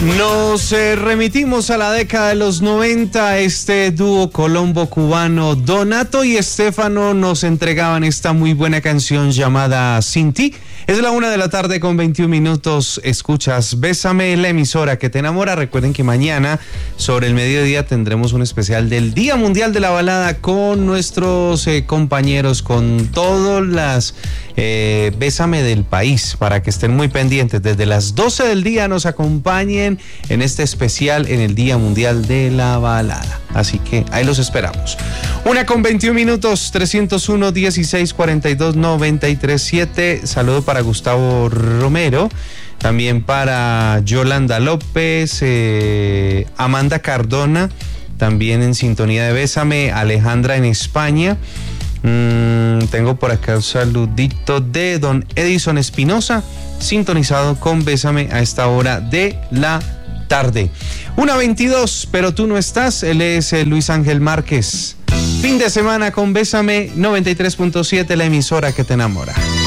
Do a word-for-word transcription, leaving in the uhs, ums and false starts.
Nos eh, remitimos a la década de los noventa. Este dúo colombo-cubano Donato y Estefano nos entregaban esta muy buena canción llamada Sin Ti. Es la una de la tarde con veintiún minutos. Escuchas Bésame, la emisora que te enamora. Recuerden que mañana sobre el mediodía tendremos un especial del Día Mundial de la Balada con nuestros eh, compañeros, con todas las eh, Bésame del país, para que estén muy pendientes. Desde las doce del día nos acompañen en este especial en el Día Mundial de la Balada. Así que ahí los esperamos. Una con veintiún minutos, trescientos uno, dieciséis, cuarenta y dos, noventa y tres, siete. Saludo para Gustavo Romero, también para Yolanda López, eh, Amanda Cardona, también en sintonía de Bésame, Alejandra en España. Mm, tengo por acá un saludito de don Edison Espinosa, sintonizado con Bésame a esta hora de la tarde. una veintidós, pero tú no estás. Él es eh, Luis Ángel Márquez. Fin de semana con Bésame, noventa y tres punto siete, la emisora que te enamora.